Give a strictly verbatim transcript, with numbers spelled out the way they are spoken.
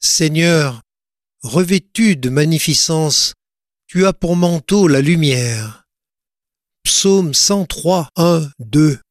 Seigneur, revêtu de magnificence, tu as pour manteau la lumière. Psaume cent trois, un, deux.